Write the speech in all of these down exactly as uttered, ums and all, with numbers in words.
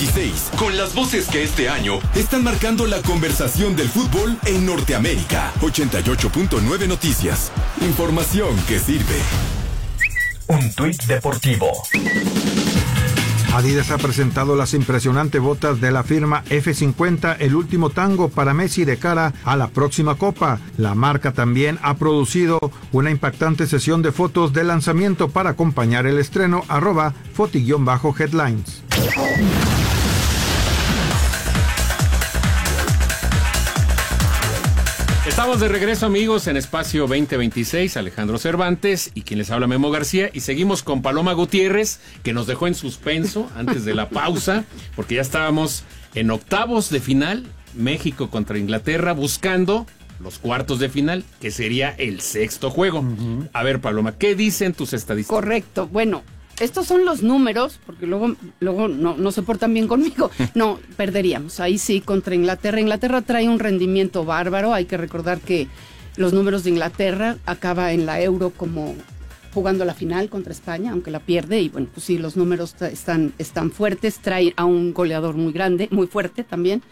veintiséis, con las voces que este año están marcando la conversación del fútbol en Norteamérica. ochenta y ocho punto nueve Noticias. Información que sirve. Un tuit deportivo. Adidas ha presentado las impresionantes botas de la firma F cincuenta, el último tango para Messi de cara a la próxima Copa. La marca también ha producido una impactante sesión de fotos de lanzamiento para acompañar el estreno, arroba foti-headlines. Estamos de regreso, amigos, en Espacio veinte veintiséis, Alejandro Cervantes y quien les habla, Memo García, y seguimos con Paloma Gutiérrez, que nos dejó en suspenso antes de la pausa, porque ya estábamos en octavos de final, México contra Inglaterra, buscando los cuartos de final, que sería el sexto juego. Uh-huh. A ver, Paloma, ¿qué dicen tus estadísticas? Correcto, bueno, estos son los números, porque luego, luego no, no se portan bien conmigo. No, perderíamos. Ahí sí, contra Inglaterra. Inglaterra trae un rendimiento bárbaro. Hay que recordar que los números de Inglaterra acaba en la Euro como jugando la final contra España, aunque la pierde. Y bueno, pues sí, los números están, están fuertes. Trae a un goleador muy grande, muy fuerte también.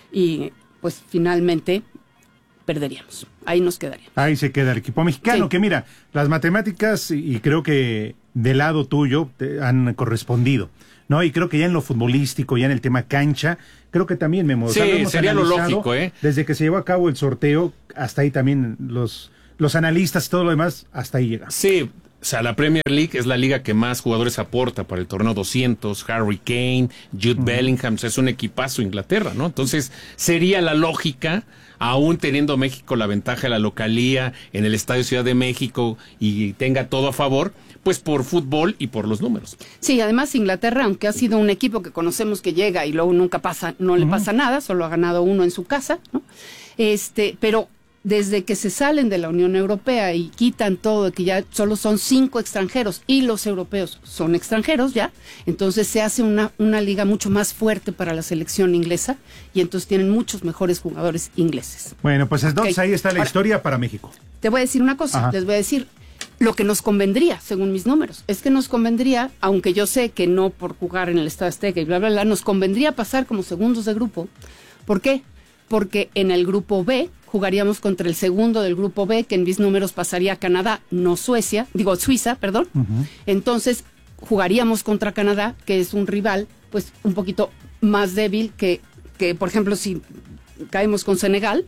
Y pues finalmente perderíamos. Ahí nos quedaría. Ahí se queda el equipo mexicano, sí. Que mira, las matemáticas, y creo que del lado tuyo te han correspondido, ¿no? Y creo que ya en lo futbolístico, ya en el tema cancha, creo que también me Sí, o sea, sería lo lógico, ¿eh? Desde que se llevó a cabo el sorteo, hasta ahí también los, los analistas y todo lo demás, hasta ahí llega. Sí, o sea, la Premier League es la liga que más jugadores aporta para el torneo doscientos, Harry Kane, Jude uh-huh. Bellingham, o sea, es un equipazo Inglaterra, ¿no? Entonces, sería la lógica, aún teniendo México la ventaja de la localía en el Estadio Ciudad de México y tenga todo a favor, pues por fútbol y por los números. Sí, además Inglaterra, aunque ha sido un equipo que conocemos que llega y luego nunca pasa, no uh-huh. le pasa nada, solo ha ganado uno en su casa, ¿no? Este, pero desde que se salen de la Unión Europea y quitan todo, que ya solo son cinco extranjeros y los europeos son extranjeros ya, entonces se hace una, una liga mucho más fuerte para la selección inglesa y entonces tienen muchos mejores jugadores ingleses. Bueno, pues entonces Okay. ahí está la Ahora, historia para México. Te voy a decir una cosa, Ajá. les voy a decir lo que nos convendría, según mis números, es que nos convendría, aunque yo sé que no por jugar en el Estadio Azteca y bla, bla, bla, nos convendría pasar como segundos de grupo. ¿Por qué? Porque en el grupo B jugaríamos contra el segundo del grupo B, que en mis números pasaría a Canadá, no Suecia, digo Suiza, perdón. Uh-huh. Entonces jugaríamos contra Canadá, que es un rival pues un poquito más débil que, que por ejemplo, si caemos con Senegal.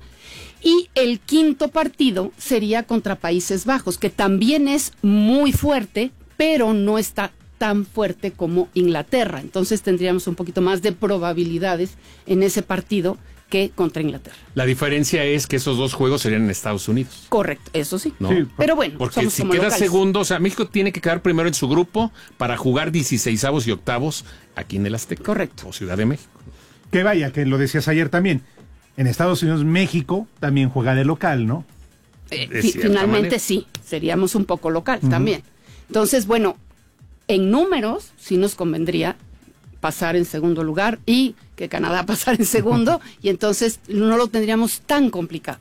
Y el quinto partido sería contra Países Bajos, que también es muy fuerte, pero no está tan fuerte como Inglaterra. Entonces tendríamos un poquito más de probabilidades en ese partido que contra Inglaterra. La diferencia es que esos dos juegos serían en Estados Unidos. Correcto, eso sí. ¿No? Sí, pero bueno, porque somos si como queda locales. segundo, o sea, México tiene que quedar primero en su grupo para jugar dieciseisavos y octavos aquí en el Azteca. Correcto. O Ciudad de México. Que vaya, que lo decías ayer también. En Estados Unidos, México también juega de local, ¿no? Eh, fi- finalmente manera. sí, seríamos un poco local uh-huh. también. Entonces, bueno, en números sí nos convendría pasar en segundo lugar y que Canadá pasara en segundo y entonces no lo tendríamos tan complicado.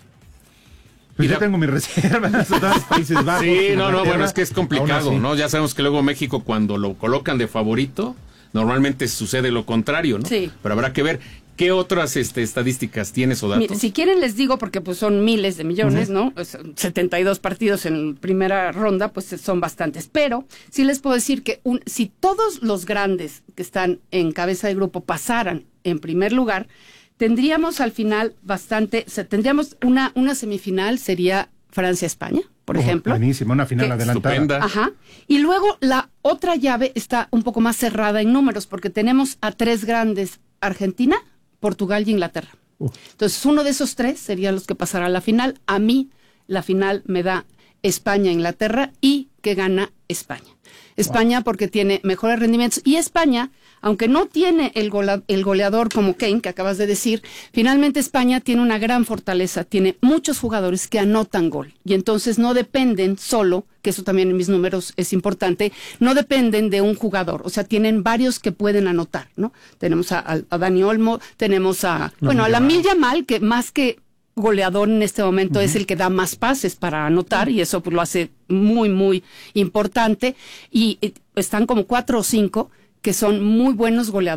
Pues yo tengo mis reservas, todos los Países Bajos. Sí, no, no, bueno, es que es complicado, ¿no? Ya sabemos que luego México cuando lo colocan de favorito, normalmente sucede lo contrario, ¿no? Sí. Pero habrá que ver. ¿Qué otras este, estadísticas tienes o datos? Mire, si quieren les digo, porque pues son miles de millones, uh-huh. ¿no? Pues, setenta y dos partidos en primera ronda, pues son bastantes. Pero sí les puedo decir que un, si todos los grandes que están en cabeza de grupo pasaran en primer lugar, tendríamos al final bastante, o sea, tendríamos una, una semifinal, sería Francia-España, por oh, ejemplo. Buenísimo, una final que, adelantada. Estupenda. Ajá. Y luego la otra llave está un poco más cerrada en números, porque tenemos a tres grandes, Argentina, Portugal y Inglaterra. Uh. Entonces, uno de esos tres serían los que pasará a la final. A mí, la final me da España-Inglaterra y que gana España. España wow. porque tiene mejores rendimientos. Y España, aunque no tiene el, gola, el goleador como Kane, que acabas de decir, finalmente España tiene una gran fortaleza. Tiene muchos jugadores que anotan gol. Y entonces no dependen solo, que eso también en mis números es importante, no dependen de un jugador. O sea, tienen varios que pueden anotar, ¿no? Tenemos a, a, a Dani Olmo, tenemos a, no, bueno, a Lamine Yamal, que más que goleador en este momento uh-huh. es el que da más pases para anotar y eso pues lo hace muy, muy importante. Y, y están como cuatro o cinco que son muy buenos goleadores.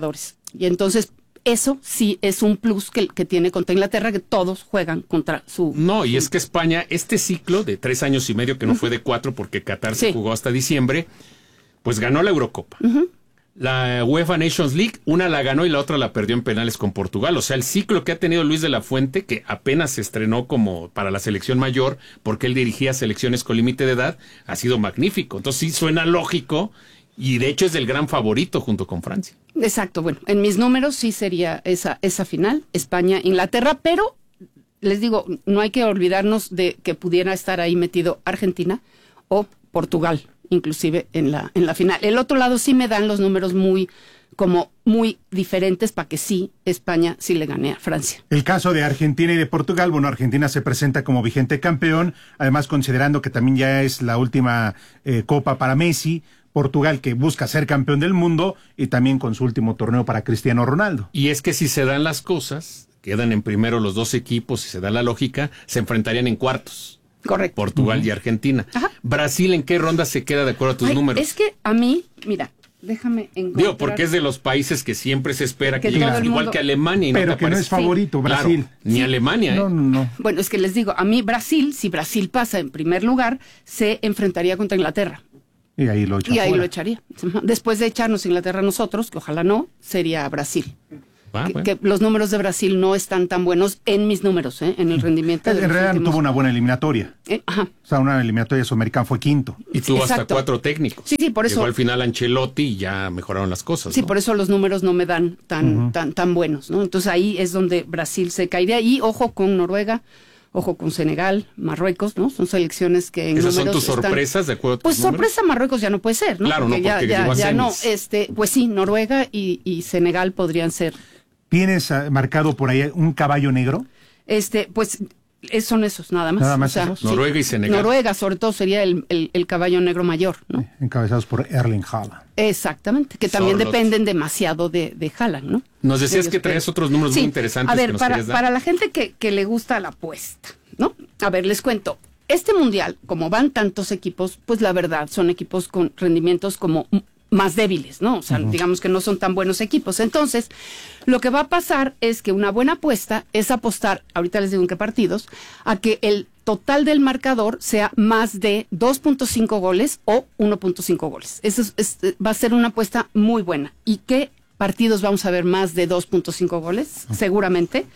Y entonces eso sí es un plus que, que tiene contra Inglaterra, que todos juegan contra su... No, y es que España, este ciclo de tres años y medio, que no uh-huh. fue de cuatro porque Qatar sí. se jugó hasta diciembre, pues ganó la Eurocopa. Uh-huh. La UEFA Nations League, una la ganó y la otra la perdió en penales con Portugal. O sea, el ciclo que ha tenido Luis de la Fuente, que apenas se estrenó como para la selección mayor, porque él dirigía selecciones con límite de edad, ha sido magnífico. Entonces sí suena lógico y de hecho es el gran favorito junto con Francia. Exacto, bueno, en mis números sí sería esa, esa final, España-Inglaterra, pero les digo, no hay que olvidarnos de que pudiera estar ahí metido Argentina o Portugal, inclusive en la, en la final. El otro lado sí me dan los números muy, como muy diferentes para que sí, España sí le gane a Francia. El caso de Argentina y de Portugal, bueno, Argentina se presenta como vigente campeón, además considerando que también ya es la última eh, copa para Messi. Portugal, que busca ser campeón del mundo, y también con su último torneo para Cristiano Ronaldo. Y es que si se dan las cosas, quedan en primero los dos equipos, si se da la lógica, se enfrentarían en cuartos. Correcto. Portugal uh-huh. y Argentina. Ajá. Brasil, ¿en qué ronda se queda de acuerdo a tus Ay, números? Es que a mí, mira, déjame encontrar... Digo, porque es de los países que siempre se espera que, que llegue, igual mundo... que Alemania. Y Pero no que no es favorito, sí. Brasil. Claro, ni sí. Alemania, ¿eh? No, no, no. Bueno, es que les digo, a mí Brasil, si Brasil pasa en primer lugar, se enfrentaría contra Inglaterra. Y ahí lo echa Y ahí fuera. lo echaría. Después de echarnos Inglaterra a nosotros, que ojalá no, sería Brasil. Ah, que, bueno. que los números de Brasil no están tan buenos en mis números, ¿eh? En el rendimiento. En de realidad últimos... tuvo una buena eliminatoria. Eh, ajá. O sea, una eliminatoria sudamericana fue quinto. Y tuvo Exacto. hasta cuatro técnicos. Sí, sí, por eso. Llegó al final Ancelotti y ya mejoraron las cosas. Sí, ¿no? por eso los números no me dan tan, uh-huh. tan, tan buenos, ¿no? Entonces ahí es donde Brasil se caería. Y ojo con Noruega. Ojo con Senegal, Marruecos, ¿no? Son selecciones que en ¿Esas números son tus están... sorpresas de acuerdo a tus Pues números? Sorpresa Marruecos ya no puede ser, ¿no? Claro, porque no, ya, porque ya, llegó a ya no, semis. este, pues sí, Noruega y, y Senegal podrían ser. ¿Tienes uh, marcado por ahí un caballo negro? Este, pues es, son esos, nada más. Nada más o sea, esos. sí. Noruega y Senegal. Noruega, sobre todo, sería el, el, el caballo negro mayor, ¿no? Eh, encabezados por Erling Haaland. Exactamente, que también Sorlots. dependen demasiado de, de Haaland, ¿no? Nos decías Ellos que traías creen. otros números sí. muy interesantes. A ver, que nos para, dar. para la gente que, que le gusta la apuesta, ¿no? A ver, les cuento. Este mundial, como van tantos equipos, pues la verdad son equipos con rendimientos como más débiles, ¿no? O sea, uh-huh. digamos que no son tan buenos equipos. Entonces, lo que va a pasar es que una buena apuesta es apostar, ahorita les digo en qué partidos, a que el total del marcador sea más de dos punto cinco goles o uno punto cinco goles. Eso es, es, va a ser una apuesta muy buena. ¿Y qué partidos vamos a ver más de dos punto cinco goles? Seguramente.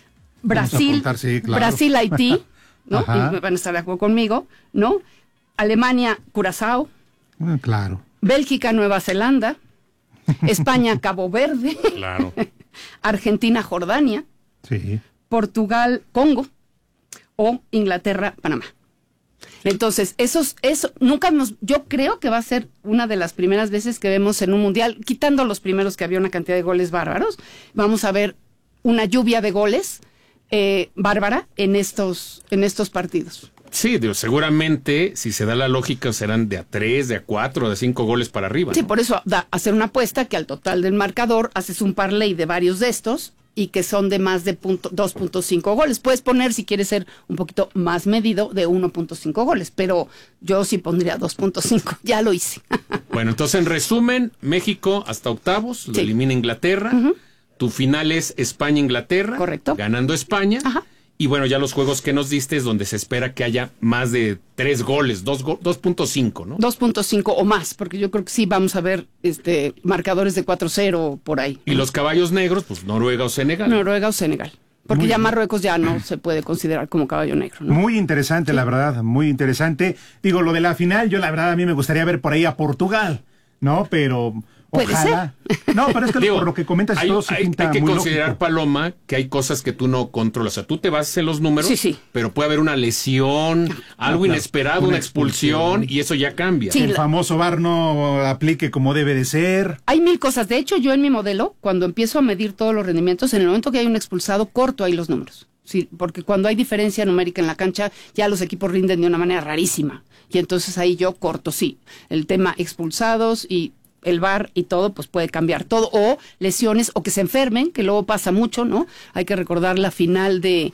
Brasil, apuntar, sí, claro. Brasil, Haití, ¿no? Ajá. Y van a estar de acuerdo conmigo, ¿no? Alemania, Curazao. Mm, claro. Bélgica, Nueva Zelanda. España, Cabo Verde. Claro. Argentina, Jordania. Sí. Portugal, Congo. O Inglaterra, Panamá. Entonces, esos, eso, nunca nos, yo creo que va a ser una de las primeras veces que vemos en un mundial, quitando los primeros que había una cantidad de goles bárbaros, vamos a ver una lluvia de goles eh, bárbara en estos, en estos partidos. Sí, digo, seguramente, si se da la lógica, serán de a tres, de a cuatro, de a cinco goles para arriba. Sí, ¿no? por eso da, hacer una apuesta que al total del marcador haces un parlay de varios de estos y que son de más de punto, dos punto cinco goles. Puedes poner, si quieres ser un poquito más medido, de uno punto cinco goles, pero yo sí pondría dos punto cinco. Ya lo hice. Bueno, entonces, en resumen, México hasta octavos, lo sí. elimina Inglaterra. Uh-huh. Tu final es España-Inglaterra. Correcto. Ganando España. Ajá. Y bueno, ya los juegos que nos diste es donde se espera que haya más de tres goles, dos punto cinco, ¿no? dos punto cinco o más, porque yo creo que sí vamos a ver este marcadores de cuatro cero por ahí. Y los caballos negros, pues Noruega o Senegal. Noruega o Senegal. Porque muy ya Marruecos ya no se puede considerar como caballo negro, ¿no? Muy interesante, sí. La verdad, muy interesante. Digo, lo de la final, yo la verdad a mí me gustaría ver por ahí a Portugal, ¿no? Pero... Puede ojalá. ser. No, pero es que Digo, por lo que comentas hay, todo se hay, pinta hay que muy considerar, lógico. Paloma, que hay cosas que tú no controlas. O sea, tú te basas en los números, sí, sí. pero puede haber una lesión, no, algo claro, inesperado, una, una expulsión, expulsión, y eso ya cambia. Sí, el la... famoso V A R no aplique como debe de ser. Hay mil cosas. De hecho, yo en mi modelo, cuando empiezo a medir todos los rendimientos, en el momento que hay un expulsado, corto ahí los números. Sí, porque cuando hay diferencia numérica en la cancha, ya los equipos rinden de una manera rarísima. Y entonces ahí yo corto, sí. El tema expulsados y... el V A R y todo, pues puede cambiar todo, o lesiones, o que se enfermen, que luego pasa mucho, ¿no? Hay que recordar la final de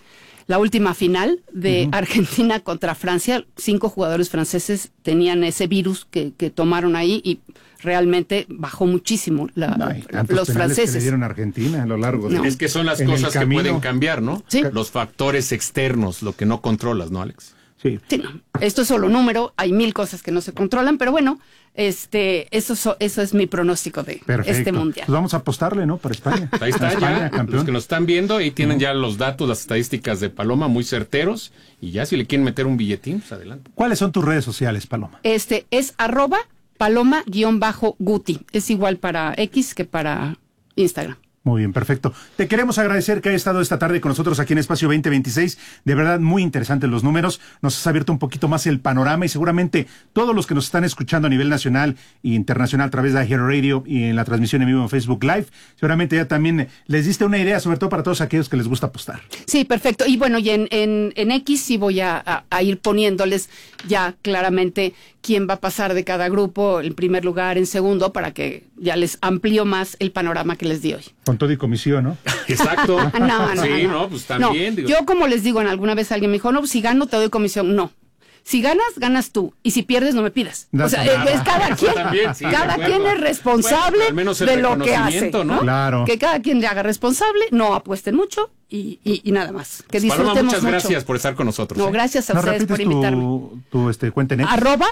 la última final de uh-huh. Argentina contra Francia. Cinco jugadores franceses tenían ese virus que, que tomaron ahí y realmente bajó muchísimo la, no, los franceses. Que le dieron a Argentina a lo largo de no. Es que son las cosas que pueden cambiar, ¿no? Sí. Los factores externos, lo que no controlas, ¿no, Alex? Sí. Sí, no. Esto es solo número, hay mil cosas que no se controlan, pero bueno, este, eso, so, eso es mi pronóstico de Perfecto. Este mundial. Pues vamos a apostarle, ¿no? Para España. Ahí está, España, ya. campeón. Los que nos están viendo, ahí tienen uh-huh. ya los datos, las estadísticas de Paloma muy certeros, y ya si le quieren meter un billetín, pues adelante. ¿Cuáles son tus redes sociales, Paloma? Este es arroba paloma-guti. Es igual para X que para Instagram. Muy bien, perfecto. Te queremos agradecer que hayas estado esta tarde con nosotros aquí en Espacio veinte veintiséis. De verdad, muy interesantes los números. Nos has abierto un poquito más el panorama y seguramente todos los que nos están escuchando a nivel nacional e internacional a través de Hero Radio y en la transmisión en vivo en Facebook Live, seguramente ya también les diste una idea, sobre todo para todos aquellos que les gusta apostar. Sí, perfecto. Y bueno, y en, en, en X sí voy a, a, a ir poniéndoles ya claramente quién va a pasar de cada grupo, en primer lugar, en segundo, para que ya les amplío más el panorama que les di hoy. Con todo y comisión, ¿no? Exacto. no, no, sí, no, no, pues también. No, digo. yo como les digo, en alguna vez alguien me dijo, no, pues si gano te doy comisión. No. Si ganas, ganas tú. Y si pierdes, no me pidas. No, o sea, no, es, es cada quien, también, sí, cada de quien es responsable bueno, al menos el de lo que hace. reconocimiento, ¿no? Claro. Que cada quien le haga responsable, no apuesten mucho y, y, y nada más. Que disfrutemos Paloma, muchas mucho. gracias por estar con nosotros. No, ¿eh? gracias a ¿No ustedes repites por invitarme. tu, tu este, cuenta en X? Arroba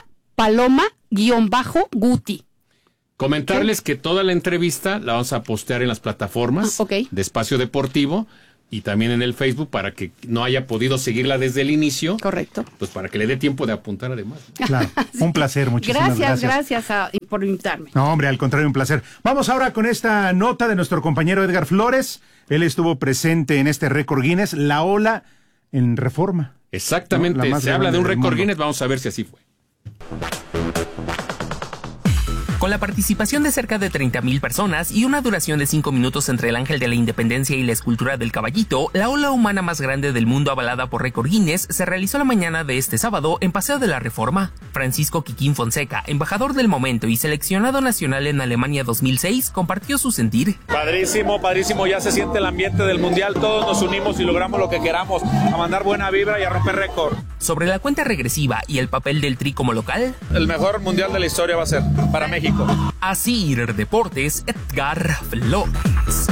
paloma-guti. Comentarles que toda la entrevista la vamos a postear en las plataformas Ah, ok. de Espacio Deportivo y también en el Facebook para que no haya podido seguirla desde el inicio. Correcto. Pues para que le dé tiempo de apuntar además. ¿no? Claro, un placer, muchísimas Gracias, gracias. gracias a- por invitarme. No, hombre, al contrario, un placer. Vamos ahora con esta nota de nuestro compañero Edgar Flores. Él estuvo presente en este récord Guinness, la ola en Reforma. Exactamente, No, la más se habla de un grande del récord mundo. Guinness, vamos a ver si así fue. Con la participación de cerca de treinta mil personas y una duración de cinco minutos entre el Ángel de la Independencia y la escultura del caballito, la ola humana más grande del mundo avalada por récord Guinness se realizó la mañana de este sábado en Paseo de la Reforma. Francisco Quiquín Fonseca, embajador del momento y seleccionado nacional en Alemania dos mil seis, compartió su sentir. Padrísimo, padrísimo, ya se siente el ambiente del mundial, todos nos unimos y logramos lo que queramos, a mandar buena vibra y a romper récord. Sobre la cuenta regresiva y el papel del Tri como local, El mejor mundial de la historia va a ser para México. Así Deportes, Edgar Flores.